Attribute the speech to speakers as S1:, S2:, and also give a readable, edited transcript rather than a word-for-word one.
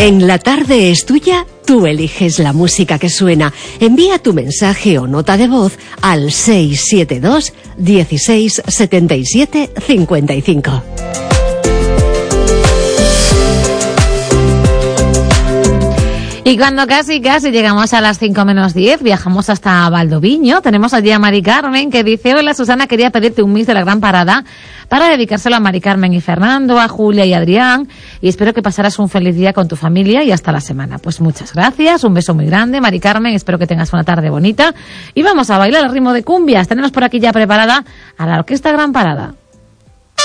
S1: En La Tarde es Tuya, tú eliges la música que suena. Envía tu mensaje o nota de voz al 672 16 77 55.
S2: Y cuando casi llegamos a las 5 menos 10, viajamos hasta Valdoviño. Tenemos allí a Mari Carmen, que dice: hola Susana, quería pedirte un mix de La Gran Parada para dedicárselo a Mari Carmen y Fernando, a Julia y Adrián, y espero que pasaras un feliz día con tu familia y hasta la semana. Pues muchas gracias, un beso muy grande, Mari Carmen, espero que tengas una tarde bonita y vamos a bailar al ritmo de cumbias. Tenemos por aquí ya preparada a la Orquesta Gran Parada.